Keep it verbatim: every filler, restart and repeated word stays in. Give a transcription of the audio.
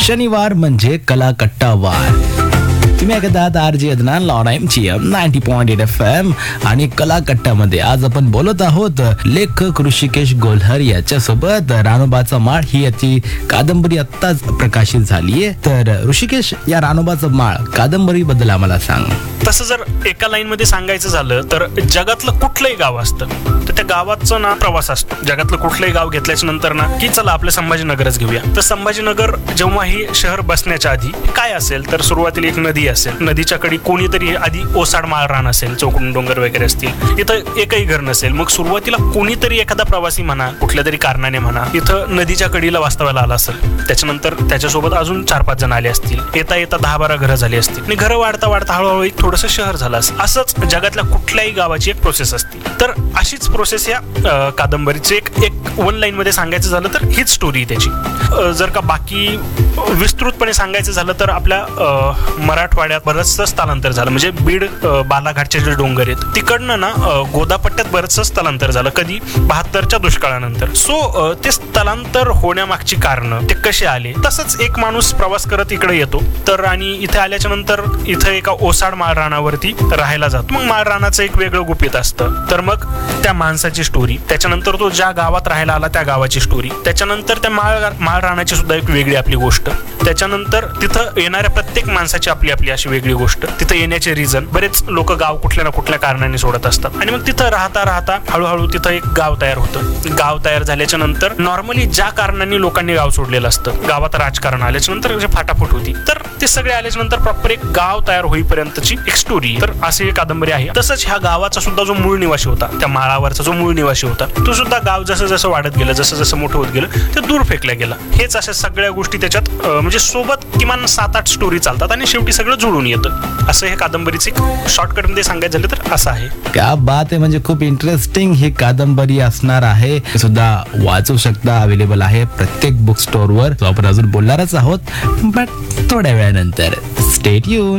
शनिवार म्हणजे कला कट्टा वार. तुम्ही ऐकत आहात R J Adnan Laura M ची M ninety point eight F M आणि कला कट्ट्यामध्ये आज आपण बोलत आहोत लेखक ऋषिकेश गोल्हर याच्या सोबत. रानोबाचा माळ ही याची कादंबरी आत्ताच प्रकाशित झालीये. तर ऋषिकेश, या रानोबाचा माळ कादंबरी बद्दल आम्हाला सांग. तसं जर एका लाईन मध्ये सांगायचं झालं तर जगातलं कुठलंही गाव असतं तर त्या गावाचं ना प्रवास असतो. जगातलं कुठलंही गाव घेतल्याच्या नंतर ना की चला आपलं संभाजीनगरच घेऊया. तर संभाजीनगर जेव्हा ही शहर बसण्याच्या आधी काय असेल तर सुरुवातीला एक नदी असेल. नदीच्या कडे कोणीतरी आधी ओसाड माळ रान असेल, चौकून डोंगर वगैरे असतील. इथं एकही घर नसेल. मग सुरुवातीला कोणीतरी एखादा प्रवासी म्हणा, कुठल्या तरी कारणाने म्हणा, इथं नदीच्या कडीला वास्तव्याला आला असेल. त्याच्यानंतर त्याच्यासोबत अजून चार पाच जण आले असतील. येता येता दहा बारा घरं झाली असतील आणि घरं वाढता वाढता हळूहळू एक थोडंसं शहर झालं असेल. असंच जगातल्या कुठल्याही गावाची एक प्रोसेस असते. तर अशीच प्रोसेस या कादंबरीची एक एक वन लाईन मध्ये सांगायचं झालं तर हीच स्टोरी त्याची. जर का बाकी विस्तृतपणे सांगायचं झालं तर आपल्या मराठवाड्यात बरंचसं स्थलांतर झालं. म्हणजे बीड बालाघाटचे जे डोंगर आहेत तिकडनं ना गोदापट्ट्यात बरंचसं स्थलांतर झालं. कधी बहात्तरच्या दुष्काळानंतर. सो ते स्थलांतर होण्यामागची कारणं ते कसे आले. तसंच एक माणूस प्रवास करत इकडे येतो तर आणि इथे आल्याच्या नंतर इथं एका ओसाड माळ रानावरती राहायला जातो. मग माळ रानाचं एक वेगळं गुपित असतं. तर मग त्या माणसाची स्टोरी, त्याच्यानंतर तो ज्या गावात राहायला आला त्या गावाची स्टोरी, त्याच्यानंतर त्या माळ माळ रानाची सुद्धा एक वेगळी आपली गोष्ट, त्याच्यानंतर तिथं येणाऱ्या प्रत्येक माणसाची आपली आपली अशी वेगळी गोष्ट, तिथं येण्याचे रिझन. बरेच लोक गाव कुठल्या ना कुठल्या कारणाने सोडत असतात आणि मग तिथं राहता राहता हळूहळू तिथं एक गाव तयार होतं. गाव तयार झाल्याच्या नंतर नॉर्मली ज्या कारणाने लोकांनी गाव सोडलेलं असतं, गावात राजकारण आल्याच्या नंतर जे फाटाफूट होती, तर ते सगळे आल्याच्या नंतर प्रॉपर एक गाव तयार होईपर्यंतची एक स्टोरी. तर अशी एक कादंबरी आहे. तसंच ह्या गावाचा सुद्धा जो मूळ निवासी होता, त्या माळावरचा जो मूळ निवासी होता, तो सुद्धा गाव जसं जसं वाढत गेलं, जसं जसं मोठं होत गेलं, ते दूर फेकल्या गेला. हेच अशा सगळ्या गोष्टी त्याच्यात म्हणजे सोबत किमान सात आठ स्टोरी चालतात आणि शेवटी सगळं जुळून येतं. असं हे कादंबरीचे शॉर्टकट मध्ये सांगायचं झालं तर असं आहे. क्या बात आहे. म्हणजे खूप इंटरेस्टिंग ही कादंबरी असणार आहे. सुद्धा वाचू शकता. अवेलेबल आहे प्रत्येक बुक स्टोअर वर. आपण अजून बोलणारच आहोत बट थोड्या वेळानंतर. Stay tune.